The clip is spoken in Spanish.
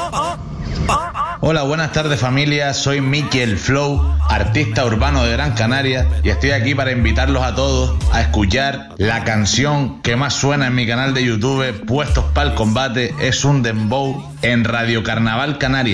Hola, buenas tardes familia, soy Miki el Flow, artista urbano de Gran Canaria, y estoy aquí para invitarlos a todos a escuchar la canción que más suena en mi canal de YouTube, Puestos para el Combate, es un dembow en Radio Carnaval Canaria.